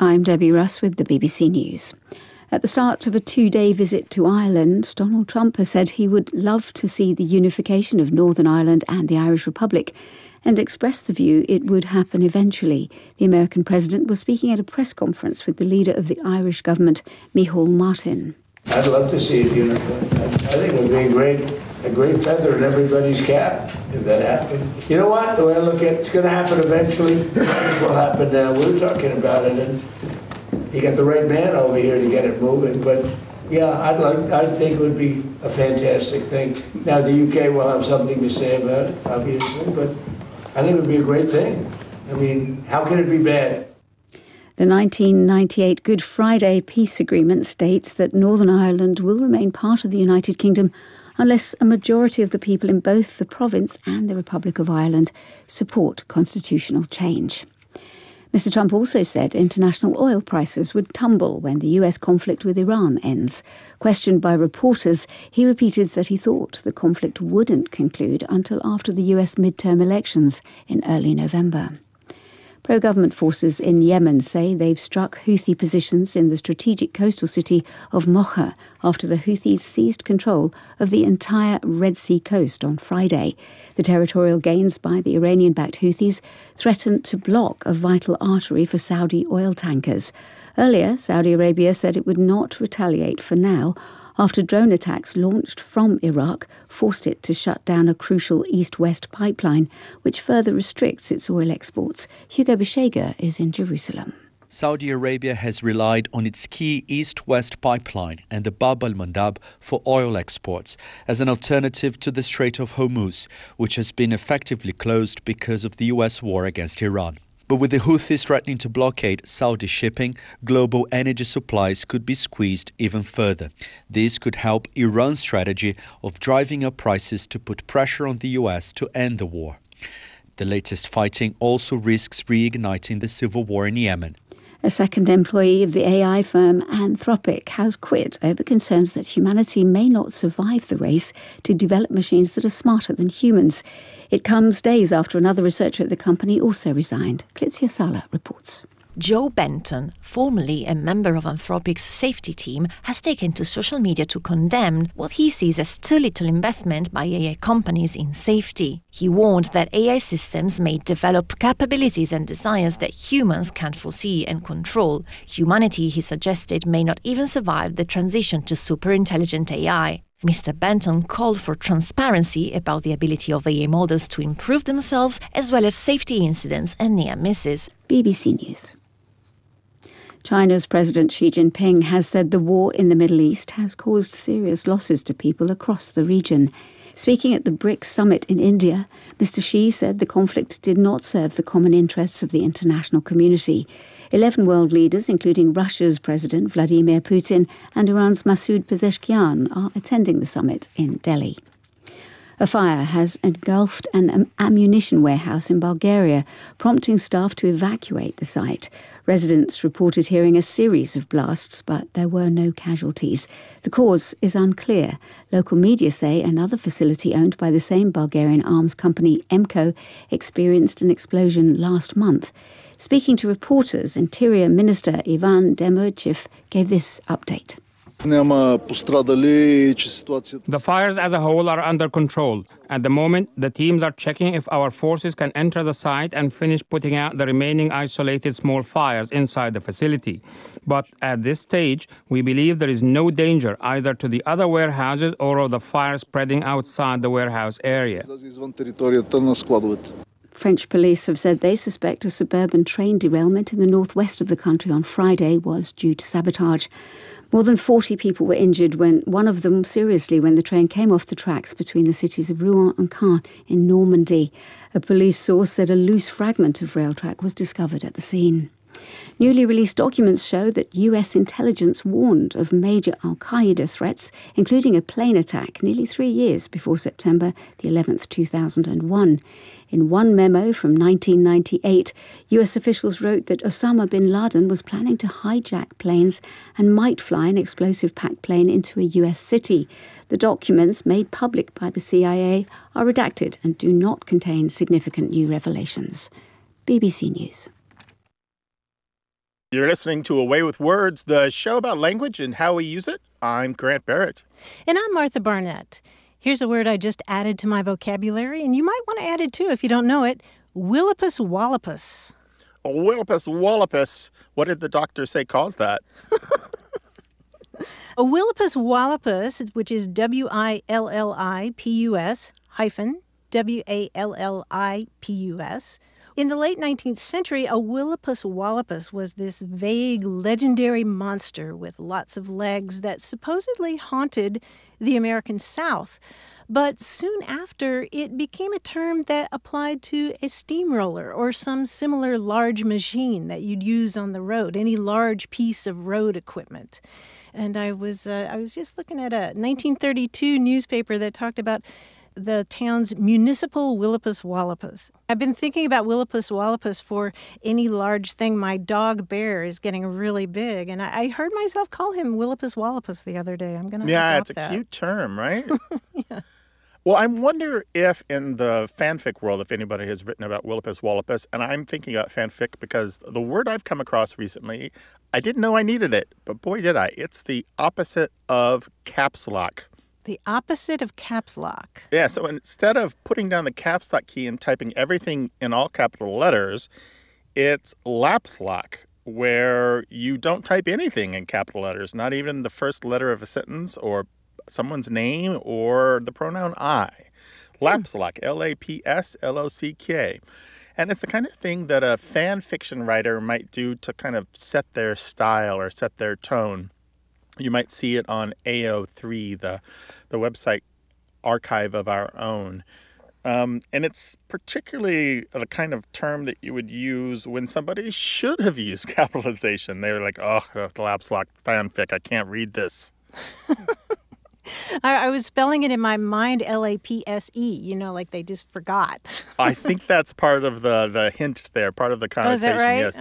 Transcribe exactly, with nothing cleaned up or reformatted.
I'm Debbie Russ with the B B C News. At the start of a two-day visit to Ireland, Donald Trump has said he would love to see the unification of Northern Ireland and the Irish Republic and expressed the view it would happen eventually. The American president was speaking at a press conference with the leader of the Irish government, Micheál Martin. I'd love to see it unified. I think it would be a great, a great feather in everybody's cap if that happened. You know what? The way I look at it, it's going to happen eventually. It will happen now. We were talking about it, and you got the right man over here to get it moving. But yeah, I'd like. I think it would be a fantastic thing. Now the U K will have something to say about it, obviously, but I think it would be a great thing. I mean, how can it be bad? The nineteen ninety-eight Good Friday Peace Agreement states that Northern Ireland will remain part of the United Kingdom unless a majority of the people in both the province and the Republic of Ireland support constitutional change. Mister Trump also said international oil prices would tumble when the U S conflict with Iran ends. Questioned by reporters, he repeated that he thought the conflict wouldn't conclude until after the U S midterm elections in early November. Pro-government forces in Yemen say they've struck Houthi positions in the strategic coastal city of Mocha after the Houthis seized control of the entire Red Sea coast on Friday. The territorial gains by the Iranian-backed Houthis threatened to block a vital artery for Saudi oil tankers. Earlier, Saudi Arabia said it would not retaliate for now after drone attacks launched from Iraq forced it to shut down a crucial east-west pipeline, which further restricts its oil exports. Hugo Bishega is in Jerusalem. Saudi Arabia has relied on its key east-west pipeline and the Bab al-Mandab for oil exports as an alternative to the Strait of Hormuz, which has been effectively closed because of the U S war against Iran. But with the Houthis threatening to blockade Saudi shipping, global energy supplies could be squeezed even further. This could help Iran's strategy of driving up prices to put pressure on the U S to end the war. The latest fighting also risks reigniting the civil war in Yemen. A second employee of the A I firm Anthropic has quit over concerns that humanity may not survive the race to develop machines that are smarter than humans. It comes days after another researcher at the company also resigned. Clitzia Sala reports. Joe Benton, formerly a member of Anthropic's safety team, has taken to social media to condemn what he sees as too little investment by A I companies in safety. He warned that A I systems may develop capabilities and desires that humans can't foresee and control. Humanity, he suggested, may not even survive the transition to superintelligent A I. Mister Benton called for transparency about the ability of A I models to improve themselves, as well as safety incidents and near misses. B B C News. China's President Xi Jinping has said the war in the Middle East has caused serious losses to people across the region. Speaking at the BRICS summit in India, Mister Xi said the conflict did not serve the common interests of the international community. Eleven world leaders, including Russia's President Vladimir Putin and Iran's Masoud Pezeshkian, are attending the summit in Delhi. A fire has engulfed an ammunition warehouse in Bulgaria, prompting staff to evacuate the site. Residents reported hearing a series of blasts, but there were no casualties. The cause is unclear. Local media say another facility owned by the same Bulgarian arms company, EMCO, experienced an explosion last month. Speaking to reporters, Interior Minister Ivan Demurchev gave this update. The fires as a whole are under control. At the moment, the teams are checking if our forces can enter the site and finish putting out the remaining isolated small fires inside the facility. But at this stage, we believe there is no danger either to the other warehouses or of the fire spreading outside the warehouse area. French police have said they suspect a suburban train derailment in the northwest of the country on Friday was due to sabotage. More than forty people were injured, when one of them seriously when the train came off the tracks between the cities of Rouen and Caen in Normandy. A police source said a loose fragment of rail track was discovered at the scene. Newly released documents show that U S intelligence warned of major al-Qaeda threats, including a plane attack nearly three years before September the eleventh, two thousand one. In one memo from nineteen ninety-eight, U S officials wrote that Osama bin Laden was planning to hijack planes and might fly an explosive-packed plane into a U S city. The documents made public by the C I A are redacted and do not contain significant new revelations. B B C News. You're listening to Away with Words, the show about language and how we use it. I'm Grant Barrett. And I'm Martha Barnett. Here's a word I just added to my vocabulary, and you might want to add it too if you don't know it. Willipus wallopus. Willipus wallopus. What did the doctor say caused that? A Willipus wallopus, which is W I L L I P U S hyphen W A L L I P U S. In the late nineteenth century, a Willipus wallopus was this vague, legendary monster with lots of legs that supposedly haunted the American South. But soon after, it became a term that applied to a steamroller or some similar large machine that you'd use on the road, any large piece of road equipment. And I was uh, I was just looking at a nineteen thirty-two newspaper that talked about the town's municipal Willipus wallopus. I've been thinking about Willipus wallopus for any large thing. My dog Bear is getting really big, and I, I heard myself call him Willipus wallopus the other day. I'm going to Yeah, it's a that. cute term, right? Yeah. Well, I wonder if in the fanfic world, if anybody has written about Willipus wallopus, and I'm thinking about fanfic because the word I've come across recently, I didn't know I needed it, but boy, did I. It's the opposite of caps lock. The opposite of caps lock. Yeah, so instead of putting down the caps lock key and typing everything in all capital letters, it's laps lock, where you don't type anything in capital letters, not even the first letter of a sentence or someone's name or the pronoun I. Laps lock, L A P S L O C K. And it's the kind of thing that a fan fiction writer might do to kind of set their style or set their tone. You might see it on A O three, the, the website archive of our own. Um, and it's particularly the kind of term that you would use when somebody should have used capitalization. They were like, oh, the laps lock fanfic, I can't read this. I, I was spelling it in my mind L A P S E, you know, like they just forgot. I think that's part of the, the hint there, part of the connotation. Oh, is that right? Yes,